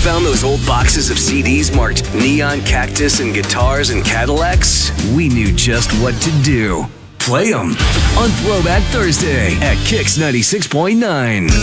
found those old boxes of CDs marked Neon, Cactus, and Guitars and Cadillacs? We knew just what to do. Play them on Throwback Thursday at Kix 96.9.